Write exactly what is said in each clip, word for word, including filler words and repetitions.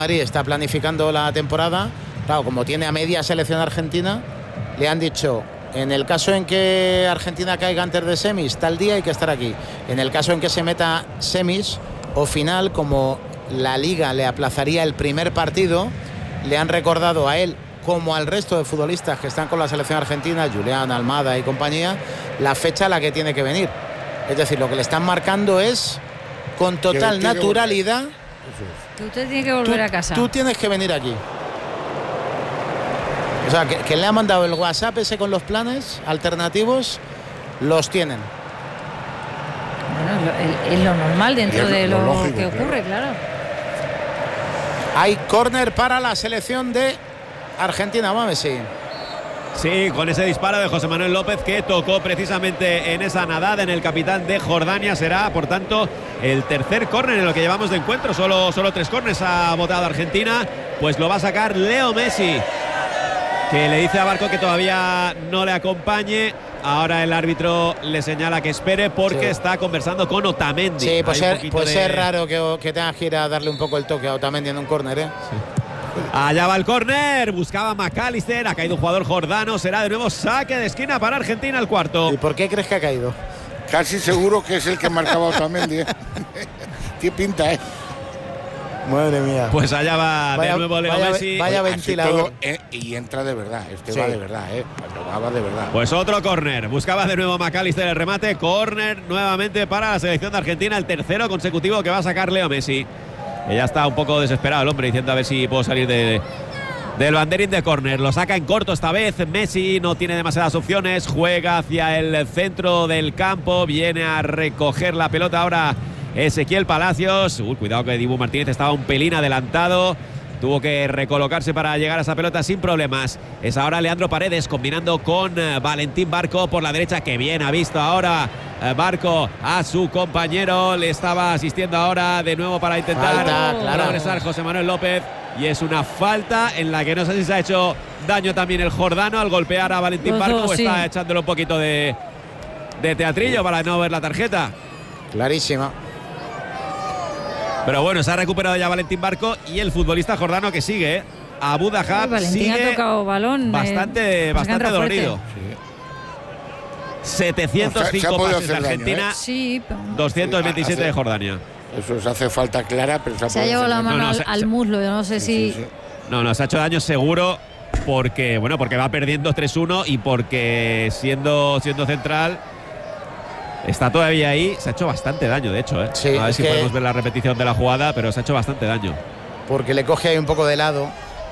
Madrid está planificando la temporada. Claro, como tiene a media selección argentina, le han dicho, en el caso en que Argentina caiga antes de semis, tal día hay que estar aquí. En el caso en que se meta semis o final, como la Liga le aplazaría el primer partido, le han recordado a él, como al resto de futbolistas que están con la selección argentina, Julián, Almada y compañía, la fecha a la que tiene que venir. Es decir, lo que le están marcando es, con total naturalidad, tú te tienes que volver tú, a casa. Tú tienes que venir aquí. O sea, que, que le ha mandado el WhatsApp ese con los planes alternativos, los tienen. Bueno, es lo, es lo normal dentro de lo, lo lógico, que ocurre, claro. claro. Hay córner para la selección de Argentina, vamos, sí. Sí, con ese disparo de José Manuel López que tocó precisamente en esa nadada en el capitán de Jordania. Será, por tanto, el tercer córner en lo que llevamos de encuentro. Solo, solo tres córneres ha votado Argentina. Pues lo va a sacar Leo Messi, que le dice a Barco que todavía no le acompañe. Ahora el árbitro le señala que espere porque sí. está conversando con Otamendi. Sí, pues ser, pues de... ser raro que, que tenga que ir a darle un poco el toque a Otamendi en un córner, ¿eh? Sí. Allá va el córner, buscaba McAllister, ha caído un jugador jordano, será de nuevo saque de esquina para Argentina el cuarto. ¿Y por qué crees que ha caído? Casi seguro que es el que marcaba Otamendi, ¿eh? Qué pinta, ¿eh? Madre mía. Pues allá va vaya, de nuevo Leo vaya, Messi. Vaya ventilador. Todo, eh, y entra de verdad, este sí. va de verdad, ¿eh? Va de verdad. Pues otro córner, buscaba de nuevo McAllister el remate, córner nuevamente para la selección de Argentina, el tercero consecutivo que va a sacar Leo Messi. Que ya está un poco desesperado el hombre, diciendo a ver si puedo salir de, del banderín de córner. Lo saca en corto esta vez. Messi no tiene demasiadas opciones. Juega hacia el centro del campo. Viene a recoger la pelota ahora Ezequiel Palacios. Uy, cuidado que Dibu Martínez estaba un pelín adelantado. Tuvo que recolocarse para llegar a esa pelota sin problemas. Es ahora Leandro Paredes combinando con uh, Valentín Barco por la derecha. Que bien ha visto ahora uh, Barco a su compañero. Le estaba asistiendo ahora de nuevo para intentar falta, claro. progresar José Manuel López. Y es una falta en la que no sé si se ha hecho daño también el jordano al golpear a Valentín Barco. Dos, o sí. está echándole un poquito de, de teatrillo para no ver la tarjeta. Clarísima. Pero bueno, se ha recuperado ya Valentín Barco y el futbolista jordano que sigue, ¿eh? Abu Dahab sigue ha tocado balón, bastante, eh, bastante dolorido. Sí. setecientos cinco o sea, pases de Argentina, daño, ¿eh? sí, pero... doscientos veintisiete de Jordania. Eso se hace falta clara, pero se ha, se ha llevado la mano no, no, al, se, al muslo, yo no sé sí, si... Sí, sí. No, no, se ha hecho daño seguro porque, bueno, porque va perdiendo tres uno y porque siendo, siendo central... Está todavía ahí, se ha hecho bastante daño, de hecho, ¿eh? Sí, a ver si que... podemos ver la repetición de la jugada, pero se ha hecho bastante daño. Porque le coge ahí un poco de lado.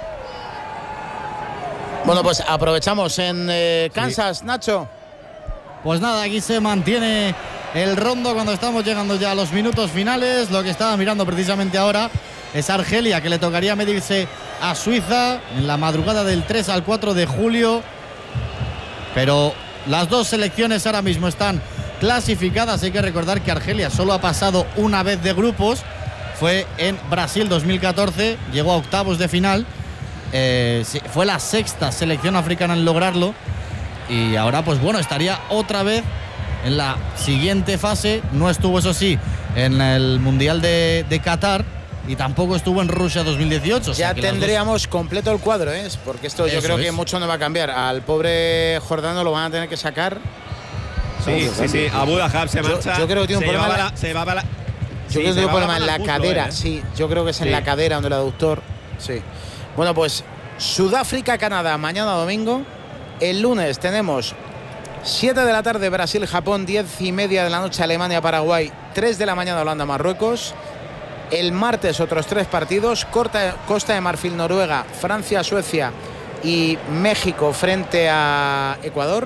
Bueno, pues aprovechamos en eh, Kansas, sí. Nacho. Pues nada, aquí se mantiene el rondo cuando estamos llegando ya a los minutos finales. Lo que estaba mirando precisamente ahora es Argelia, que le tocaría medirse a Suiza en la madrugada del tres al cuatro de julio. Pero las dos selecciones ahora mismo están clasificadas. Hay que recordar que Argelia solo ha pasado una vez de grupos, fue en Brasil dos mil catorce, llegó a octavos de final, eh, fue la sexta selección africana en lograrlo y ahora pues bueno, estaría otra vez en la siguiente fase. No estuvo, eso sí, en el Mundial de, de Qatar y tampoco estuvo en Rusia dos mil dieciocho. O sea, ya tendríamos dos... completo el cuadro, ¿eh? Porque esto yo Eso creo es. que mucho no va a cambiar. Al pobre jordano lo van a tener que sacar. Sí, sí, sí. Abu Dahab se marcha. Yo, yo creo que tiene un problema. La, se va la, yo sí, creo que tiene un problema en la muslo, cadera. ¿eh? Sí, yo creo que es sí. en la cadera donde el aductor. Sí. Bueno, pues Sudáfrica, Canadá, mañana domingo. El lunes tenemos siete de la tarde Brasil, Japón, diez y media de la noche Alemania, Paraguay, tres de la mañana Holanda, Marruecos. El martes otros tres partidos: Costa, Costa de Marfil, Noruega, Francia, Suecia y México frente a Ecuador.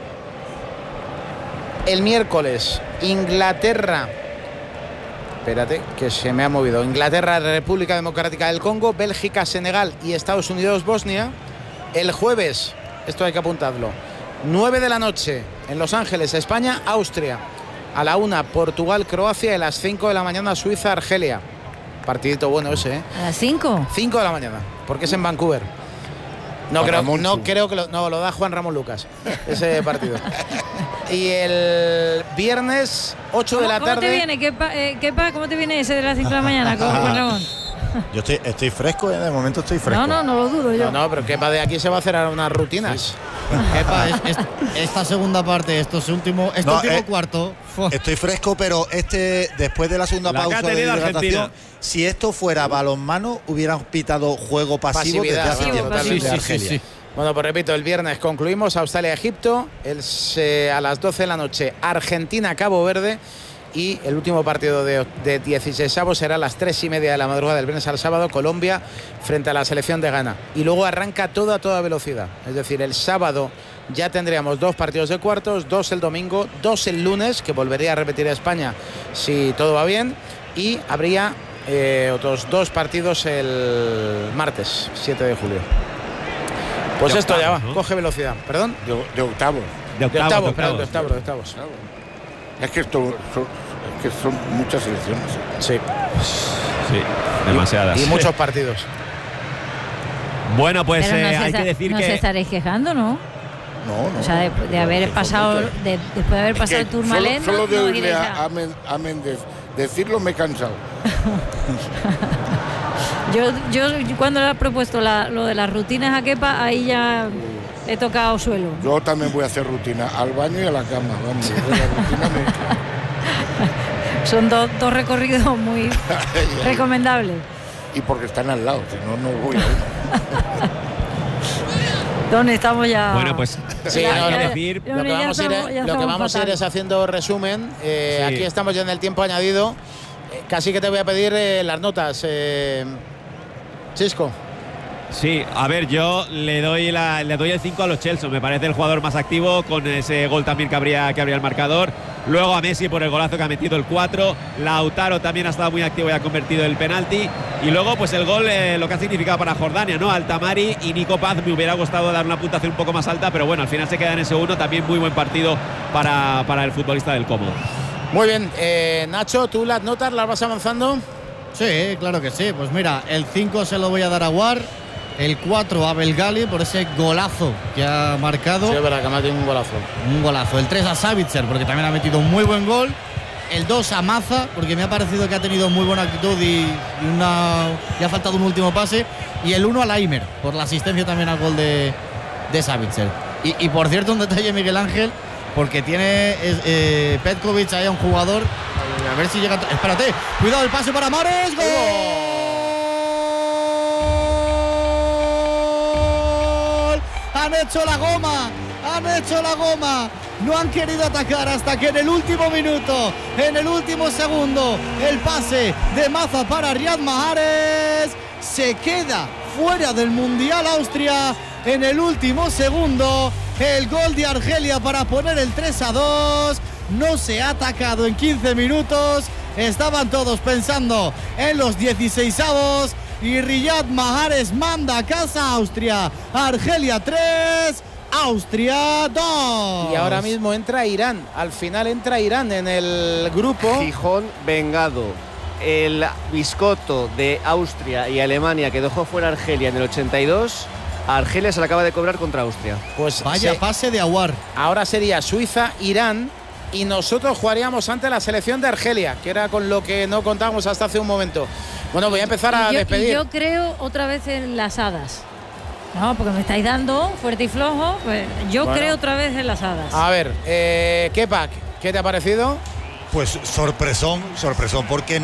El miércoles, Inglaterra, espérate, que se me ha movido, Inglaterra, República Democrática del Congo, Bélgica, Senegal y Estados Unidos, Bosnia. El jueves, esto hay que apuntarlo, nueve de la noche en Los Ángeles, España, Austria. A la una, Portugal, Croacia, y a las cinco de la mañana, Suiza, Argelia. Partidito bueno ese, ¿eh? ¿A las cinco? cinco de la mañana, porque es en Vancouver. No, creo, no creo que lo, no, lo da Juan Ramón Lucas, ese partido. Y el viernes, ocho de la tarde. ¿Cómo te viene? ¿Qué pa, eh, qué pa, ¿Cómo te viene ese de las cinco de la mañana, Juan Ramón? Yo estoy, estoy fresco, ¿eh? De momento estoy fresco. No, no, no lo dudo yo. No, no, pero Kepa de aquí se va a hacer ahora unas rutinas. Sí. Kepa, es, es, esta segunda parte, estos últimos, este No, último eh, cuarto. Estoy fresco, pero este después de la segunda La que pausa ha de tenido hidratación, Argentina. si esto fuera balonmano, hubieran pitado juego pasivo Pasividad, desde hace sí, tiempo totalmente. de Sí, sí, sí, Argelia. sí. Bueno, pues repito, el viernes concluimos Australia-Egipto, el, eh, a las doce de la noche Argentina-Cabo Verde y el último partido de, de dieciseisavos será a las tres y media de la madrugada del viernes al sábado, Colombia frente a la selección de Ghana. Y luego arranca todo a toda velocidad, es decir, el sábado ya tendríamos dos partidos de cuartos, dos el domingo, dos el lunes, que volvería a repetir España si todo va bien, y habría eh, otros dos partidos el martes, siete de julio. Pues De esto ya va, octavos, ¿no? coge velocidad. ¿Perdón? De, de octavos. De De octavos, octavos, de perdón, de octavos. octavos, de octavos. Es que esto son, es que son muchas selecciones. Sí. Sí, demasiadas. Y muchos partidos. Bueno, pues Pero no eh, se hay está- que decir no que se estaréis quejando, ¿no? No, no. O sea, de, de haber Son pasado, muchas. de, después de haber Es pasado que el Tourmalet, solo, no, solo no de oírle iréis a, a- a Men- a Méndez decirlo me he cansado. Yo, yo cuando le he propuesto la- lo de las rutinas a Kepa, ahí ya he tocado suelo. Yo también voy a hacer rutina al baño y a la cama. Vamos, de la rutina me- Son dos, dos recorridos muy recomendables. Y porque están al lado, si no, no voy a uno. ¿Dónde estamos ya? bueno, pues Sí, hay no, que no. decir Ya Lo que ya vamos, a ir, estamos- ya lo que estamos vamos a ir fatal. es haciendo resumen. Eh, Sí. Aquí estamos ya en el tiempo añadido. Eh, casi que te voy a pedir eh, las notas. Eh, Chisco. Sí, a ver, yo le doy la, le doy el cinco a los Chelsea. Me parece el jugador más activo con ese gol también que habría, que habría el marcador. Luego a Messi por el golazo que ha metido el cuatro. Lautaro también ha estado muy activo y ha convertido el penalti. Y luego pues el gol, eh, lo que ha significado para Jordania, ¿no? Altamari y Nico Paz. Me hubiera gustado dar una puntuación un poco más alta, pero bueno, al final se queda en ese uno. También muy buen partido para, para el futbolista del Como. Muy bien. Eh, Nacho, ¿tú las notas las vas avanzando? Sí, claro que sí. Pues mira, el cinco se lo voy a dar a War, el cuatro a Belgali por ese golazo que ha marcado. Sí, es verdad que me ha tenido un golazo. Un golazo. El tres a Savitzer, porque también ha metido un muy buen gol. El dos a Maza, porque me ha parecido que ha tenido muy buena actitud y, y una, y ha faltado un último pase. Y el uno a Laimer, por la asistencia también al gol de, de Savitzer. Y, y por cierto, un detalle, Miguel Ángel, porque tiene es, eh, Petkovic ahí a un jugador. A ver si llega. Espérate, cuidado el pase para Mares. ¡Gol! Han hecho la goma, han hecho la goma. No han querido atacar hasta que en el último minuto, en el último segundo, el pase de Maza para Riyad Mahrez se queda fuera del Mundial Austria. En el último segundo, el gol de Argelia para poner el tres a dos. No se ha atacado en quince minutos. Estaban todos pensando en los dieciseisavos. Y Riyad Mahrez manda a casa a Austria. Argelia tres, Austria dos. Y ahora mismo entra Irán. Al final entra Irán en el grupo. Gijón vengado. El biscotto de Austria y Alemania que dejó fuera a Argelia en el ochenta y dos. A Argelia se le acaba de cobrar contra Austria. Pues Vaya se- pase de Aouar. ahora sería Suiza, Irán. Y nosotros jugaríamos ante la selección de Argelia, que era con lo que no contábamos hasta hace un momento. Bueno, voy a empezar a Y yo, despedir. y yo creo otra vez en las hadas. No, porque me estáis dando fuerte y flojo. Pues yo Bueno. creo otra vez en las hadas. A ver, eh, Kepa, ¿qué te ha parecido? Pues sorpresón, sorpresón, porque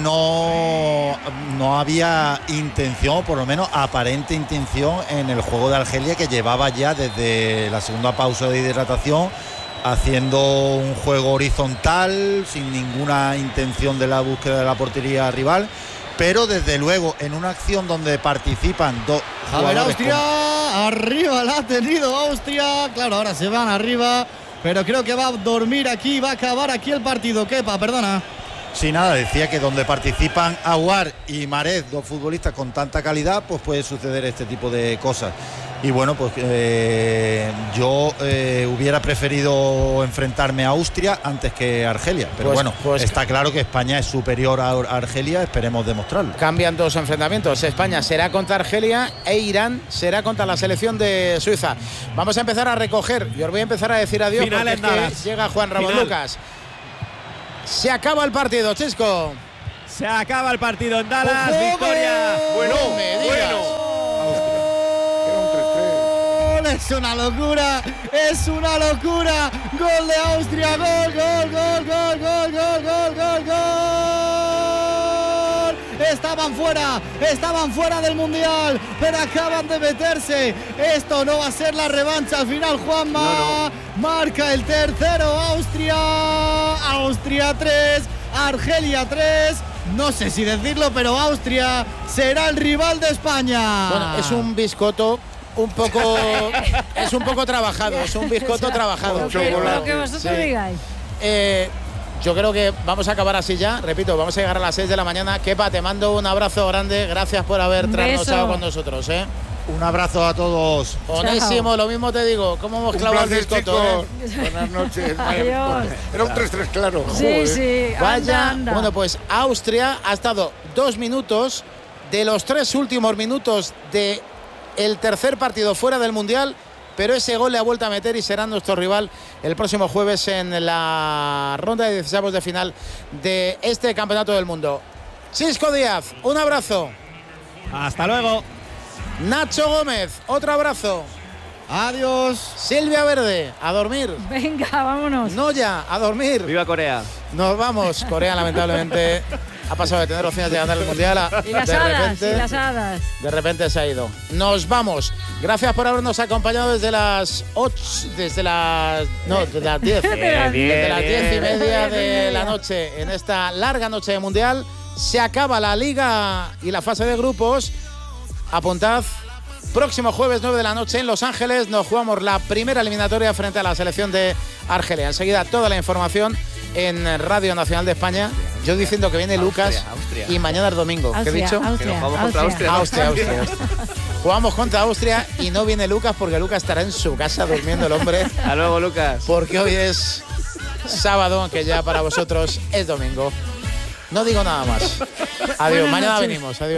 no, no había intención, por lo menos aparente intención, en el juego de Argelia, que llevaba ya desde la segunda pausa de hidratación haciendo un juego horizontal, sin ninguna intención de la búsqueda de la portería rival, pero desde luego en una acción donde participan dos A ver, jugadores Austria, con- arriba la ha tenido Austria. Claro, ahora se van arriba, pero creo que va a dormir aquí, va a acabar aquí el partido. Kepa, perdona. Sí, nada, decía que donde participan Aouar y Mahrez, dos futbolistas con tanta calidad, pues puede suceder este tipo de cosas. Y bueno, pues eh, yo eh, hubiera preferido enfrentarme a Austria antes que a Argelia. Pero Pues- bueno, pues- está claro que España es superior a, a Argelia, esperemos demostrarlo. Cambian dos enfrentamientos. España será contra Argelia e Irán será contra la selección de Suiza. Vamos a empezar a recoger. Y os voy a empezar a decir adiós Final porque en es que Dallas. llega Juan Ramón Final. Lucas. Se acaba el partido, Chisco. Se acaba el partido en Dallas. ¡Ojo, Victoria. Bueno, No me digas. Austria. Era un tres tres. Es una locura, es una locura. Gol de Austria, gol, gol, gol, gol, gol, gol, gol, gol, gol. Estaban fuera, estaban fuera del Mundial, pero acaban de meterse. Esto no va a ser la revancha al final, Juanma. No, no. Marca el tercero Austria. Austria tres, Argelia tres. No sé si decirlo, pero Austria será el rival de España. Bueno, es un biscotto un poco es un poco trabajado, es un biscotto trabajado. Lo que, lo que vosotros Sí. digáis. Eh, yo creo que vamos a acabar así ya. Repito, vamos a llegar a las seis de la mañana. Kepa, te mando un abrazo grande. Gracias por haber Un trasnochado beso. con nosotros, ¿eh? Un abrazo a todos. Onésimo, lo mismo te digo. ¿Cómo hemos Un clavado el placer, biscotto, chicos. eh? Buenas noches. Adiós. Era un tres tres, claro. Sí, Joder. sí. Vaya. Anda, anda. Bueno, pues Austria ha estado dos minutos de los tres últimos minutos de el tercer partido fuera del Mundial, pero ese gol le ha vuelto a meter y será nuestro rival el próximo jueves en la ronda de dieciséis de final de este Campeonato del Mundo. Xisco Díaz, un abrazo. Hasta luego. Nacho Gómez, otro abrazo. Adiós. Silvia Verde, a dormir. Venga, vámonos. Noya, a dormir. Viva Corea. Nos vamos. Corea, lamentablemente, ha pasado de tener opciones de ganar el Mundial a Y las de hadas, repente, y las hadas. de repente se ha ido. Nos vamos. Gracias por habernos acompañado desde las ocho, desde las no, desde las diez. Desde las Bien, Desde las diez y media Diez y de media. la noche en esta larga noche de Mundial. Se acaba la Liga y la fase de grupos. Apuntad. Próximo jueves nueve de la noche en Los Ángeles nos jugamos la primera eliminatoria frente a la selección de Argelia. Enseguida toda la información en Radio Nacional de España. Yo diciendo que viene Lucas Austria. y mañana es domingo. ¿Qué he Austria, dicho? Austria, Que nos vamos contra Austria. Austria. Austria, Austria, Austria. Jugamos contra Austria y no viene Lucas porque Lucas estará en su casa durmiendo el hombre. Hasta luego, Lucas. Porque hoy es sábado, aunque ya para vosotros es domingo. No digo nada más. Adiós, Buenas mañana noches. venimos. Adiós.